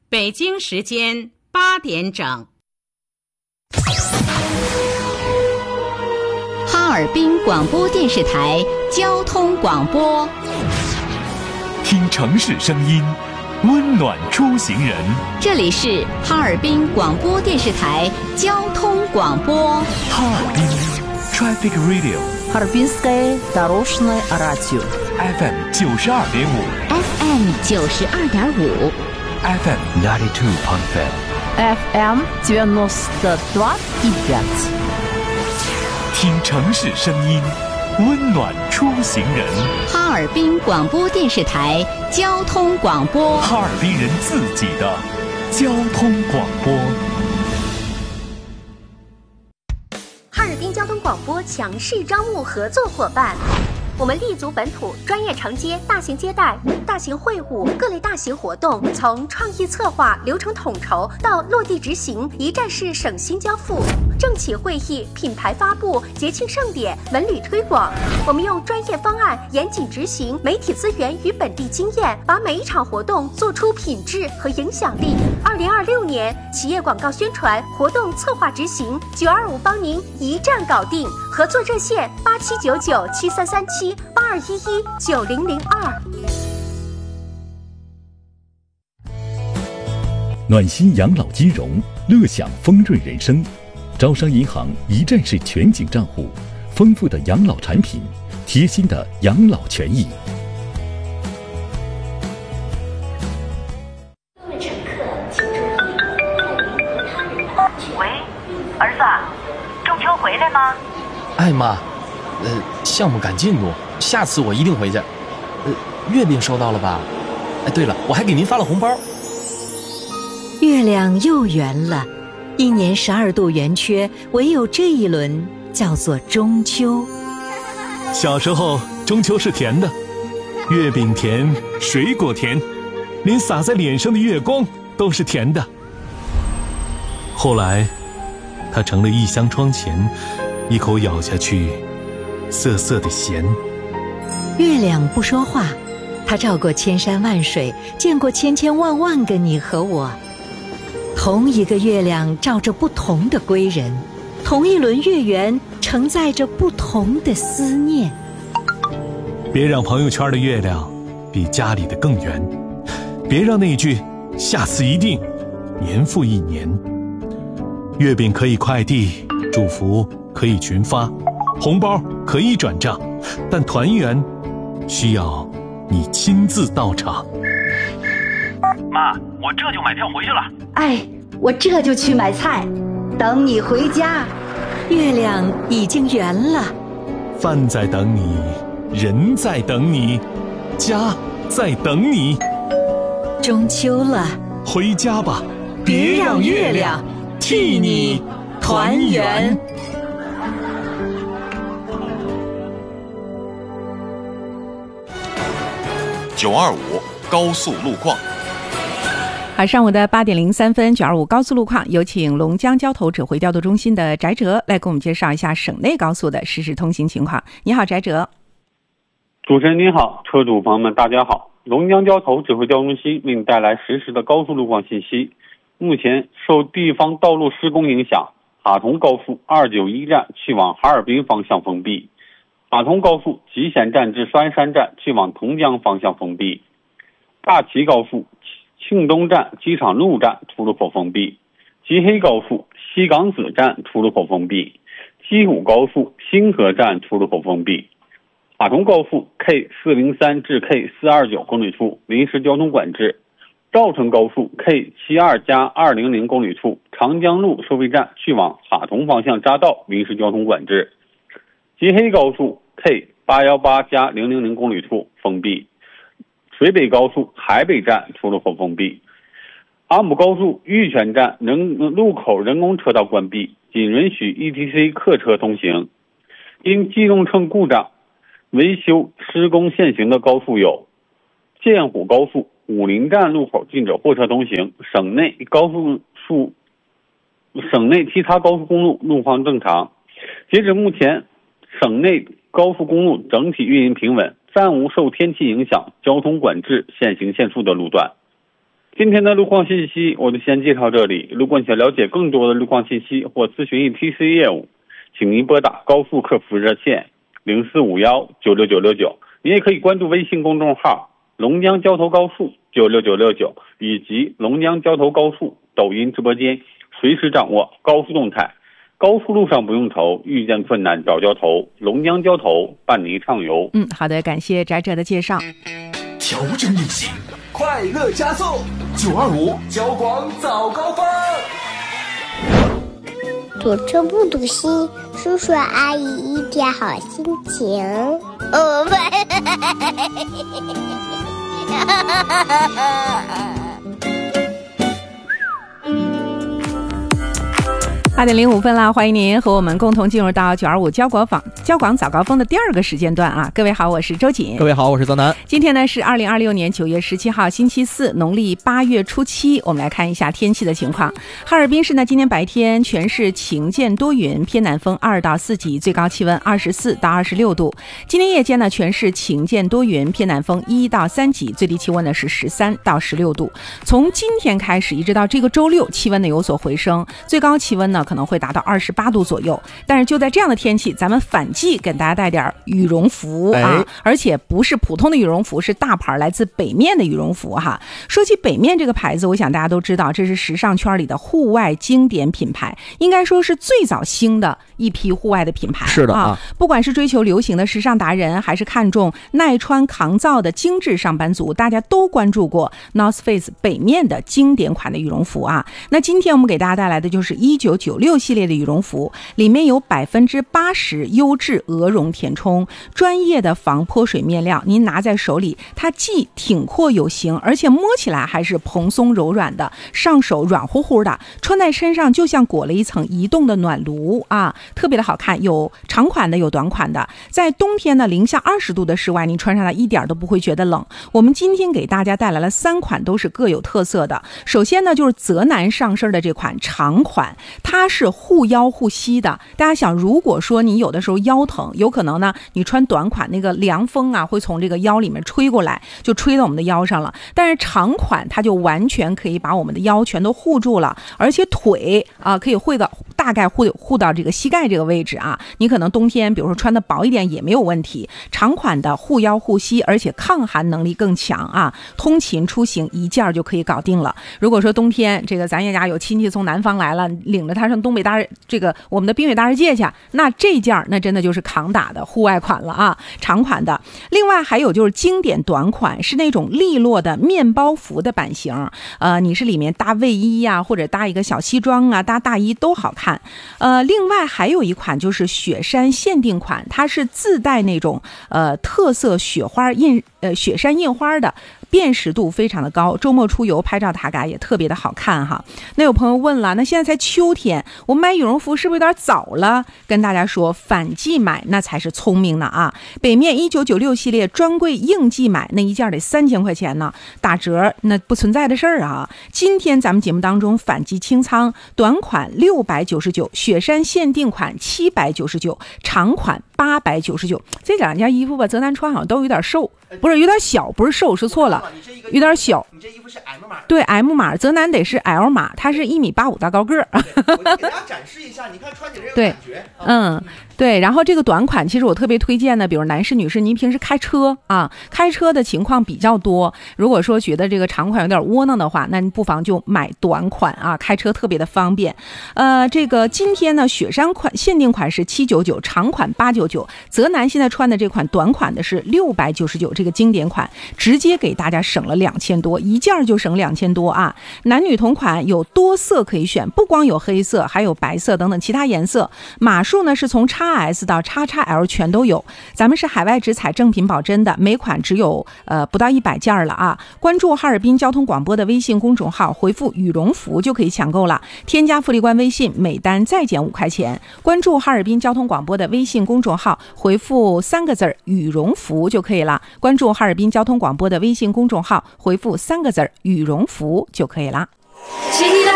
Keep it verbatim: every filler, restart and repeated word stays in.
北京时间八点整。 哈尔滨广播电视台交通广播， 听城市声音，温暖出行人。 这里是哈尔滨广播电视台交通广播。 哈尔滨 Traffic Radio， Harbinskое дорожное радио F M 九十二点五 F M 九十二点五 F M ninety two point five F M девяносто два и пять。 听城市声音，温暖出行人。 哈尔滨广播电视台交通广播， 哈尔滨人自己的交通广播。 哈尔滨交通广播强势招募合作伙伴。我们立足本土，专业承接大型接待、大型会晤、各类大型活动，从创意策划、流程统筹到落地执行，一站式省心交付。政企会议、品牌发布、节庆盛典、文旅推广，我们用专业方案严谨执行，媒体资源与本地经验，把每一场活动做出品质和影响力。二零二六年企业广告宣传、活动策划执行，九二五帮您一站搞定。合作热线八七九九七三三七八二一一九零零二。 暖心养老金融，乐享丰润人生。招商银行一站式全景账户，丰富的养老产品，贴心的养老权益。 各位乘客，请注意，为您和他人的安全。 喂，儿子，中秋回来吗？ 哎妈，呃，项目赶进度，下次我一定回去。呃，月饼收到了吧？哎，对了，我还给您发了红包。 月亮又圆了，一年十二度圆缺，唯有这一轮叫做中秋。 小时候，中秋是甜的，月饼甜，水果甜，连洒在脸上的月光都是甜的。后来，它成了一箱窗前，一口咬下去，涩涩的咸。 月亮不说话，它照过千山万水，见过千千万万个你和我。同一个月亮照着不同的归人，同一轮月圆承载着不同的思念。 别让朋友圈的月亮比家里的更圆，别让那句下次一定年复一年。月饼可以快递，祝福可以群发，红包可以转账，但团圆需要你亲自到场。 妈，我这就买票回去了。 哎，我这就去买菜，等你回家。 月亮已经圆了， 饭在等你，人在等你，家在等你。 中秋了， 回家吧，别让月亮替你团圆。 九二五高速路况。 好，上午的八点零三分，九二五高速路况，有请龙江交投指挥调度中心的翟哲来给我们介绍一下省内高速的实时通行情况。你好，翟哲。 主持人您好，车主朋友们大家好，龙江交投指挥调度中心为您带来实时的高速路况信息。目前受地方道路施工影响，哈同高速二九一站去往哈尔滨方向封闭，哈同高速集贤站至栓山站去往同江方向封闭，大齐高速庆东站机场路站出入口封闭，吉黑高速西港子站出入口封闭，西武高速星河站出入口封闭，哈同高速 K 四零三至 K 四二九公里处临时交通管制，赵城高速 K 七二加二零零公里处长江路收费站去往哈同方向匝道临时交通管制，吉黑高速 K 八一八加零零零公里处封闭，水北高速海北站出入口封闭，阿姆高速玉泉站人路口人工车道关闭，仅允许 E T C 客车通行。因机动车故障维修施工限行的高速有建虎高速武林站路口禁止货车通行，省内高速速省内其他高速公路路况正常。截止目前，省内高速公路整体运营平稳，暂无受天气影响交通管制限行限速的路段。 今天的路况信息我就先介绍这里。如果你想了解更多的路况信息或咨询 E T C 业务，请您拨打高速客服热线零四五幺九六九六九。您也可以关注微信公众号龙江交通高速九六九六九以及龙江交通高速抖音直播间，随时掌握高速动态。高速路上不用愁，遇见困难找交头，龙江交头伴你畅游。 嗯，好的，感谢翟哲的介绍。 调整运行，快乐加速，九二五交广早高峰。 堵车不堵心，叔叔阿姨一点好心情。哦不。 八点零五分啦，欢迎您和我们共同进入到九二五交广访交广早高峰的第二个时间段啊！各位好，我是周瑾。 各位好，我是泽南。 今天呢是二零二六年九月十七号星期四，农历八月初七。我们来看一下天气的情况。哈尔滨市呢，今天白天全市晴间多云，偏南风二到四级，最高气温二十四到二十六度。今天夜间呢，全市晴间多云，偏南风一到三级，最低气温呢是十三到十六度。从今天开始一直到这个周六，气温呢有所回升，最高气温呢可能会达到二十八度左右。但是就在这样的天气，咱们反季给大家带点羽绒服啊、哎，而且不是普通的羽绒服，是大牌来自北面的羽绒服哈。说起北面这个牌子，我想大家都知道，这是时尚圈里的户外经典品牌，应该说是最早兴的一批户外的品牌。 是的 啊, 啊，不管是追求流行的时尚达人，还是看重耐穿抗造的精致上班族，大家都关注过 North Face 北面的经典款的羽绒服啊。那今天我们给大家带来的就是一九九六系列的羽绒服，里面有百分之八十优质鹅绒填充，专业的防泼水面料，您拿在手里，它既挺阔有型，而且摸起来还是蓬松柔软的，上手软乎乎的，穿在身上就像裹了一层移动的暖炉啊，特别的好看。有长款的，有短款的，在冬天呢零下二十度的室外，你穿上它一点都不会觉得冷。我们今天给大家带来了三款，都是各有特色的。首先呢，就是泽南上身的这款长款，它是护腰护膝的。大家想，如果说你有的时候腰疼，有可能呢你穿短款，那个凉风啊会从这个腰里面吹过来，就吹到我们的腰上了。但是长款它就完全可以把我们的腰全都护住了，而且腿啊可以护到大概护护到这个膝盖这个位置啊。你可能冬天比如说穿的薄一点也没有问题。长款的护腰护膝，而且抗寒能力更强啊，通勤出行一件就可以搞定了。如果说冬天这个咱也家有亲戚从南方来了，领着他上东北大这个我们的滨水大世界去，那这件那真的就是扛打的户外款了啊，长款的。另外还有就是经典短款，是那种利落的面包服的版型，呃，你是里面搭卫衣呀、啊，或者搭一个小西装啊，搭大衣都好看。呃，另外还有一款就是雪山限定款，它是自带那种呃特色雪花印呃雪山印花的，辨识度非常的高，周末出游拍照打卡也特别的好看哈。那有朋友问了，那现在才秋天，我买羽绒服是不是有点早了？跟大家说，反季买那才是聪明的啊！北面一九九六系列专柜应季买那一件得三千块钱呢，打折那不存在的事儿啊！今天咱们节目当中反季清仓，短款六百九十九，雪山限定款七百九十九，长款八百九十九。这两件衣服吧，泽南穿好像都有点瘦，不是有点小，不是瘦，是错了，有点小。 你这衣服是 M 码， 对 M 码，泽南得是 L 码，它是一米八五大高个儿。 我给大家展示一下，你看穿起来有感觉。 嗯，对。然后这个短款，其实我特别推荐的，比如男士、女士，您平时开车啊，开车的情况比较多。如果说觉得这个长款有点窝囊的话，那你不妨就买短款啊，开车特别的方便。呃，这个今天呢，雪山款限定款是七九九，长款八九九。泽南现在穿的这款短款的是六百九十九，这个经典款直接给大家省了两千多，一件就省两千多啊！男女同款有多色可以选，不光有黑色，还有白色等等其他颜色。码数呢是从 X S 到 X X L 全都有。咱们是海外直采正品保真的，每款只有呃不到一百件了啊！关注哈尔滨交通广播的微信公众号，回复羽绒服就可以抢购了。添加福利官微信，每单再减五块钱。关注哈尔滨交通广播的微信公众号，回复三个字儿羽绒服就可以了。关注哈尔滨交通广播的微信公众号，回复三个字儿羽绒服就可以了。 起来